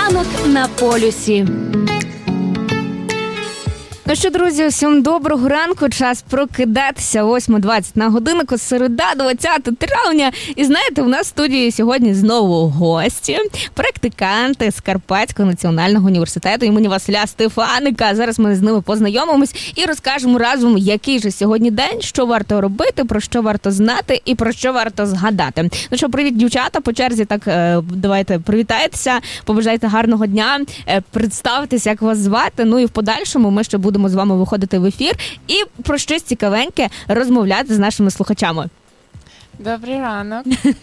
Ранок на полюсі. Ну що, друзі, всім доброго ранку. Час прокидатися. 8:20 на годиннику, середа, 20 травня. І знаєте, у нас в студії сьогодні знову гості, практиканти з Карпатського національного університету імені Василя Стефаника. Зараз ми з ними познайомимось і розкажемо разом, який же сьогодні день, що варто робити, про що варто знати і про що варто згадати. Ну що, привіт, дівчата, по черзі так давайте привітайтеся, побажайте гарного дня, представтеся, як вас звати, ну і в подальшому ми ще будемо з вами виходити в ефір і про щось цікавеньке розмовляти з нашими слухачами. Добрий ранок.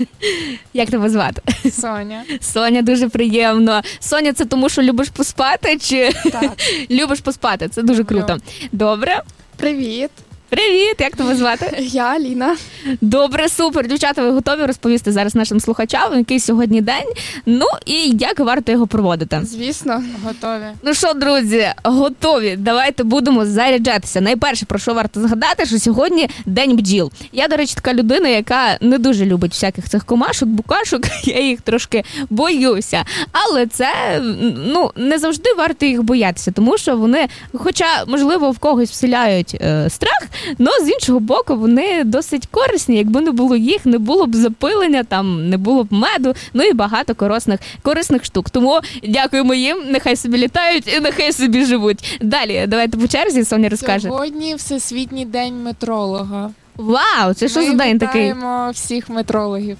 Як тебе звати? Соня. Соня, дуже приємно. Соня, це тому, що любиш поспати, чи Так. любиш поспати? Це дуже круто. Добре. Привіт, Привіт, як тебе звати? я Аліна. Добре, супер. Дівчата, ви готові розповісти зараз нашим слухачам, який сьогодні день, ну і як варто його проводити? Звісно. Готові. Ну що, друзі, готові? Давайте будемо заряджатися. Найперше, про що варто згадати, що сьогодні день бджіл. Я, до речі, така людина, яка не дуже любить всяких цих комашок, букашок, я їх трошки боюся. Але це, ну, не завжди варто їх боятися, тому що вони, хоча, можливо, в когось вселяють страх, але з іншого боку, вони досить корисні. Якби не було їх, не було б запилення, там не було б меду, ну і багато корисних штук. Тому дякуємо їм, нехай собі літають і нехай собі живуть. Далі, давайте по черзі, Соня розкаже. Сьогодні Всесвітній день метролога. Вау, це що за день такий? Ми вітаємо всіх метрологів.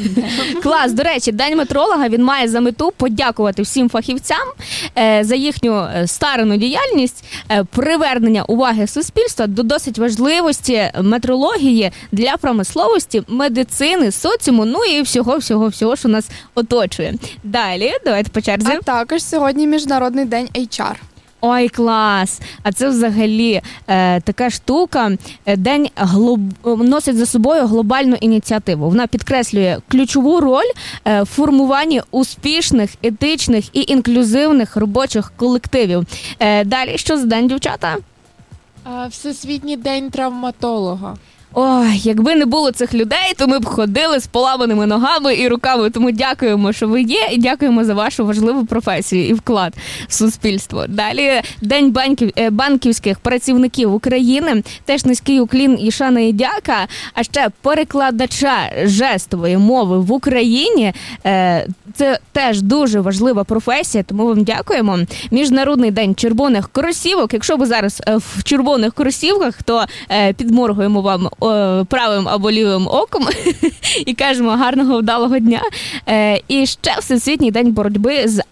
Клас, до речі, День метролога, він має за мету подякувати всім фахівцям за їхню старанну діяльність, привернення уваги суспільства до досить важливості метрології для промисловості, медицини, соціуму, ну і всього, що нас оточує. Далі, давайте по черзі. А також сьогодні Міжнародний день HR. Ой, клас! А це взагалі така штука, день носить за собою глобальну ініціативу. Вона підкреслює ключову роль в формуванні успішних, етичних і інклюзивних робочих колективів. Далі, що за день, дівчата? Всесвітній день травматолога. Ой, якби не було цих людей, то ми б ходили з поламаними ногами і руками. Тому дякуємо, що ви є, і дякуємо за вашу важливу професію і вклад в суспільство. Далі День банківських працівників України. Теж низький уклін і шана і дяка. А ще перекладача жестової мови в Україні. Це теж дуже важлива професія, тому вам дякуємо. Міжнародний день червоних кросівок. Якщо ви зараз в червоних кросівках, то підморгуємо вам правим або лівим оком і кажемо гарного, вдалого дня. І ще Всесвітній день боротьби з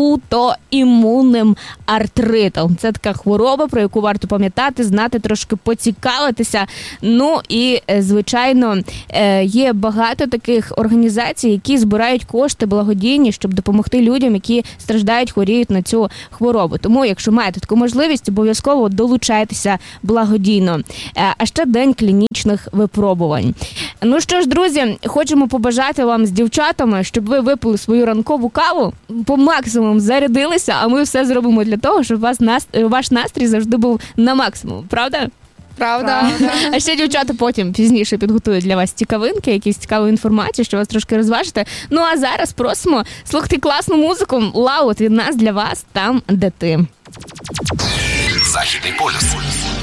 аутоімунним артритом. Це така хвороба, про яку варто пам'ятати, знати, трошки поцікавитися. Ну і, звичайно, є багато таких організацій, які збирають кошти благодійні, щоб допомогти людям, які страждають, хворіють на цю хворобу. Тому, якщо маєте таку можливість, обов'язково долучайтеся благодійно. А ще день клінічних випробувань. Ну що ж, друзі, хочемо побажати вам з дівчатами, щоб ви випили свою ранкову каву, по максимуму зарядилися, а ми все зробимо для того, щоб ваш настрій завжди був на максимум. Правда? Правда. А ще дівчата потім пізніше підготують для вас цікавинки, якісь цікаву інформацію, що вас трошки розважите. Ну а зараз просимо слухати класну музику. Лаут від нас для вас там, де ти. Західний полюс.